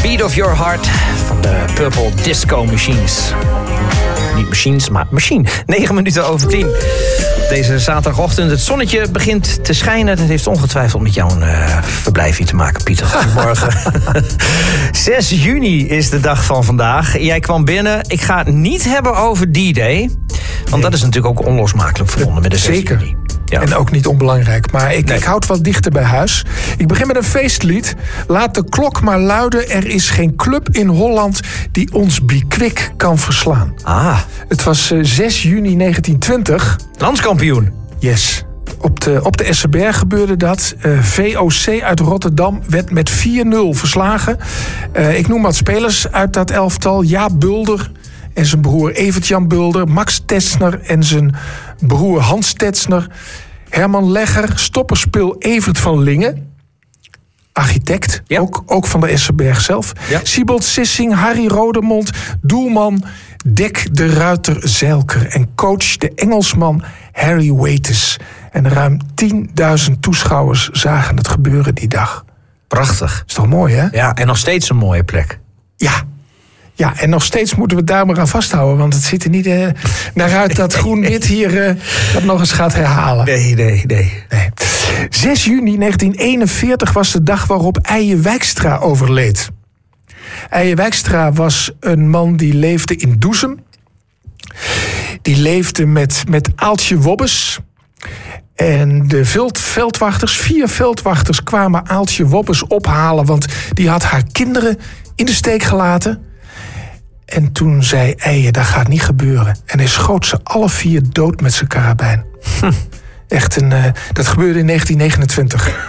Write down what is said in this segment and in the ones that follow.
Beat of Your Heart van de Purple Disco Machines. Niet machines, maar machine. 9 minuten over 10. Deze zaterdagochtend. Het zonnetje begint te schijnen. Dat heeft ongetwijfeld met jouw verblijf hier te maken, Pieter. Goedemorgen. 6 juni is de dag van vandaag. Jij kwam binnen. Ik ga het niet hebben over D-Day. Want dat is natuurlijk ook onlosmakelijk verbonden met de 6 Zeker. juni. Ja. En ook niet onbelangrijk. Maar ik houd wat dichter bij huis. Ik begin met een feestlied. Laat de klok maar luiden. Er is geen club in Holland die ons Bikwik kan verslaan. Ah. Het was 6 juni 1920. Landskampioen. Yes. Op de Essenberg gebeurde dat. VOC uit Rotterdam werd met 4-0 verslagen. Ik noem wat spelers uit dat elftal. Jaap Bulder en zijn broer Evert-Jan Bulder. Max Tetzner en zijn broer Hans Tetzner. Herman Legger, stopperspil Evert van Lingen. Architect, ja. ook van de Essenberg zelf. Ja. Siebold Sissing, Harry Rodemond, doelman Dek de Ruiter Zeilker. En coach de Engelsman Harry Waiters. En ruim 10.000 toeschouwers zagen het gebeuren die dag. Prachtig. Is toch mooi, hè? Ja, en nog steeds een mooie plek. Ja, en nog steeds moeten we het daar maar aan vasthouden. Want het ziet er niet naar uit dat GroenWit hier dat nog eens gaat herhalen. Nee. 6 juni 1941 was de dag waarop Eije Wijkstra overleed. Eije Wijkstra was een man die leefde in Doezum. Die leefde met Aaltje Wobbes. En de veldwachters, 4 veldwachters kwamen Aaltje Wobbes ophalen. Want die had haar kinderen in de steek gelaten. En toen zei Eije, dat gaat niet gebeuren. En hij schoot ze alle 4 dood met zijn karabijn. Echt dat gebeurde in 1929.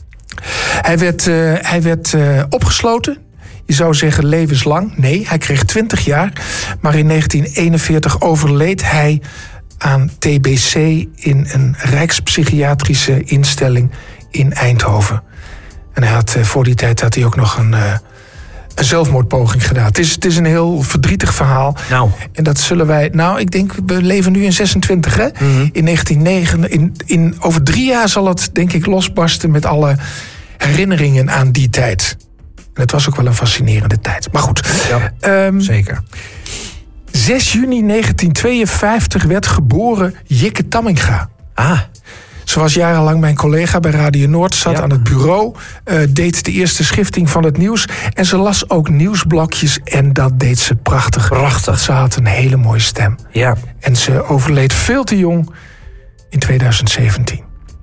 Hij werd opgesloten. Je zou zeggen levenslang. Nee, hij kreeg 20 jaar. Maar in 1941 overleed hij aan TBC in een rijkspsychiatrische instelling in Eindhoven. En voor die tijd had hij ook nog een zelfmoordpoging gedaan. Het is een heel verdrietig verhaal. Nou. En dat zullen wij... ik denk, we leven nu in 26, hè? Mm-hmm. In 1909... over 3 jaar zal het, denk ik, losbarsten met alle herinneringen aan die tijd. En het was ook wel een fascinerende tijd. Maar goed. Ja, zeker. 6 juni 1952 werd geboren Jikke Tamminga. Ah. Ze was jarenlang mijn collega bij Radio Noord, zat aan het bureau, deed de eerste schifting van het nieuws. En ze las ook nieuwsblokjes en dat deed ze prachtig. Prachtig. Ze had een hele mooie stem. Ja. En ze overleed veel te jong in 2017.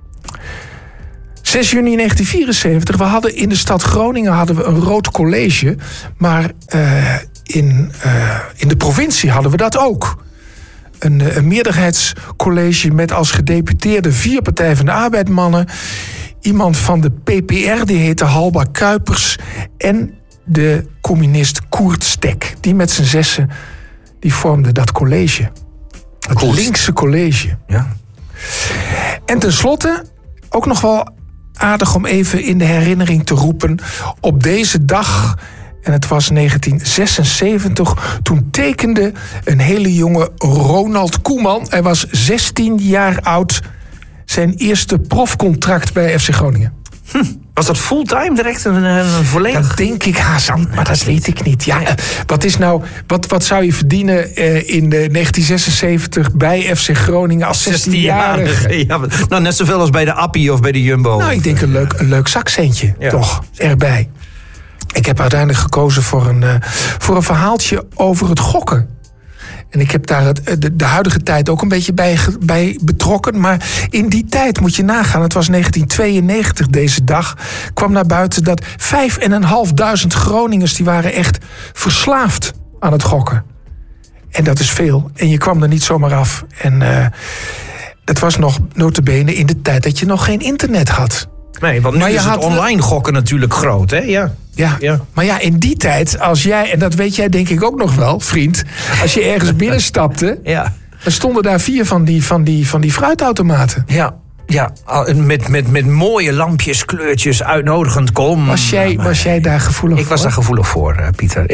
6 juni 1974, we hadden in de stad Groningen een rood college. Maar in de provincie hadden we dat ook. Een meerderheidscollege met als gedeputeerde 4 Partij van de Arbeid-mannen. Iemand van de PPR, die heette Halba Kuipers. En de communist Koert Stek. Die met z'n 6 die vormden dat college. Het linkse college. Ja. En tenslotte, ook nog wel aardig om even in de herinnering te roepen. Op deze dag... En het was 1976. Toen tekende een hele jonge Ronald Koeman. Hij was 16 jaar oud. Zijn eerste profcontract bij FC Groningen. Was dat fulltime direct een volledig? Dat denk ik haast niet, maar dat weet ik niet. Ja, wat zou je verdienen in 1976 bij FC Groningen als 16-jarige? Ja, net zoveel als bij de Appie of bij de Jumbo. Nou, ik denk een leuk zakcentje, toch, erbij. Ik heb uiteindelijk gekozen voor een verhaaltje over het gokken. En ik heb daar de huidige tijd ook een beetje bij betrokken. Maar in die tijd moet je nagaan, het was 1992 deze dag, kwam naar buiten dat 5.500 Groningers die waren echt verslaafd aan het gokken. En dat is veel. En je kwam er niet zomaar af. En het was nog nota bene in de tijd dat je nog geen internet had. Nee, want nu is het online gokken natuurlijk groot, hè? Ja. Maar ja, in die tijd, als jij... en dat weet jij denk ik ook nog wel, vriend... als je ergens binnenstapte... dan stonden daar 4 van die fruitautomaten. Ja. Ja, met mooie lampjes, kleurtjes, uitnodigend. Kom. Was jij daar gevoelig voor? Ik was daar gevoelig voor, Pieter.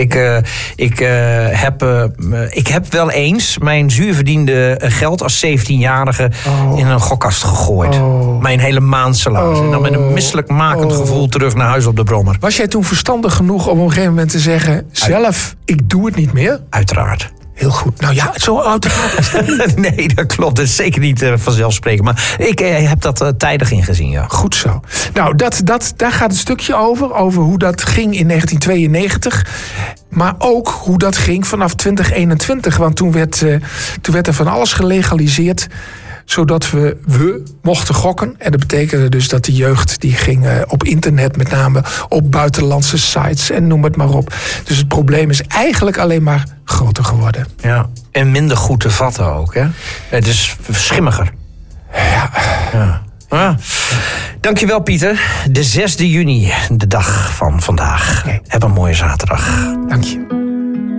Ik heb wel eens mijn zuurverdiende geld als 17-jarige in een gokkast gegooid. Mijn hele maandsalaris. En dan met een misselijkmakend gevoel terug naar huis op de Brommer. Was jij toen verstandig genoeg om op een gegeven moment te zeggen... zelf, ik doe het niet meer? Uiteraard. Heel goed. Nou ja, zo automatisch is dat niet. Nee, dat klopt. Dat is zeker niet vanzelfsprekend. Maar ik heb dat tijdig ingezien, ja. Goed zo. Nou, daar gaat het stukje over. Over hoe dat ging in 1992. Maar ook hoe dat ging vanaf 2021. Want toen werd er van alles gelegaliseerd... zodat we mochten gokken. En dat betekende dus dat de jeugd die ging op internet... met name op buitenlandse sites en noem het maar op. Dus het probleem is eigenlijk alleen maar groter geworden. Ja, en minder goed te vatten ook, hè? Het is schimmiger. Ja. Dankjewel, Pieter. De 6e juni, de dag van vandaag. Heb een mooie zaterdag. Dank je.